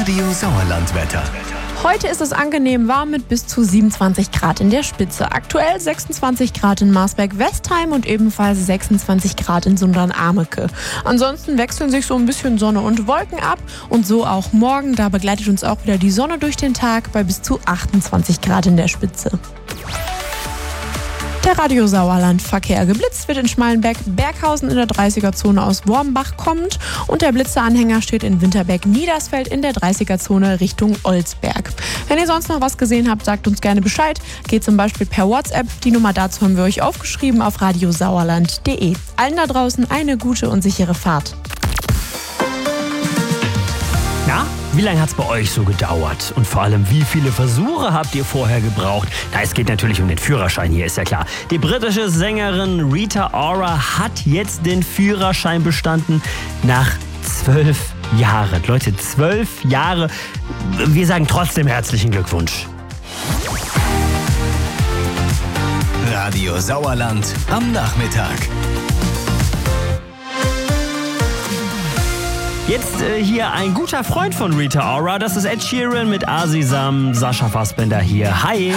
Radio Sauerland-Wetter. Heute ist es angenehm warm mit bis zu 27 Grad in der Spitze. Aktuell 26 Grad in Marsberg-Westheim und ebenfalls 26 Grad in Sundern-Ameke. Ansonsten wechseln sich so ein bisschen Sonne und Wolken ab und so auch morgen. Da begleitet uns auch wieder die Sonne durch den Tag bei bis zu 28 Grad in der Spitze. Der Radio Sauerland-Verkehr. Geblitzt wird in Schmalenberg-Berghausen in der 30er-Zone aus Wormbach kommend und der Blitzeranhänger steht in Winterberg-Niedersfeld in der 30er-Zone Richtung Olsberg. Wenn ihr sonst noch was gesehen habt, sagt uns gerne Bescheid. Geht zum Beispiel per WhatsApp. Die Nummer dazu haben wir euch aufgeschrieben auf radiosauerland.de. Allen da draußen eine gute und sichere Fahrt. Na, wie lange hat es bei euch so gedauert? Und vor allem, wie viele Versuche habt ihr vorher gebraucht? Na, es geht natürlich um den Führerschein hier, ist ja klar. Die britische Sängerin Rita Ora hat jetzt den Führerschein bestanden nach 12 Jahren. Leute, 12 Jahre. Wir sagen trotzdem herzlichen Glückwunsch. Radio Sauerland am Nachmittag. Jetzt hier ein guter Freund von Rita Ora. Das ist Ed Sheeran mit Asisam. Sascha Fassbender hier. Hi.